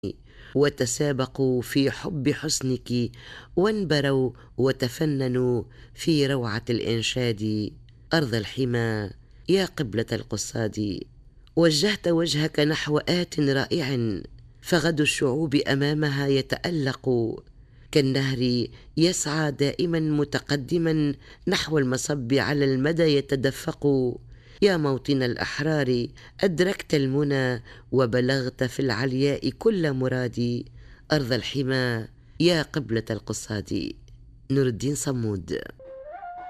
وتسابقوا في حب حسنك، وانبروا وتفننوا في روعة الإنشاد. أرض الحمى يا قبلة القصاد، وجهت وجهك نحو آت رائع، فغد الشعوب أمامها يتألق، كالنهر يسعى دائما متقدما نحو المصب على المدى يتدفق. يا موطن الأحرار أدركت المنى، وبلغت في العلياء كل مرادي. أرض الحمى يا قبلة القصاد. نور الدين صمود.